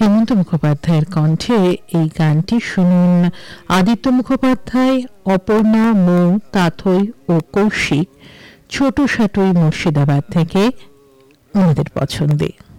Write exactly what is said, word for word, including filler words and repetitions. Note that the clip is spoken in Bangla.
হেমন্ত মুখোপাধ্যায়ের কণ্ঠে এই গানটি শুনুন। আদিত্য মুখোপাধ্যায়, অপর্ণা, মৌ, তাথই ও কৌশিক ছোট সাটুই মুর্শিদাবাদ থেকে আমাদের পছন্দে।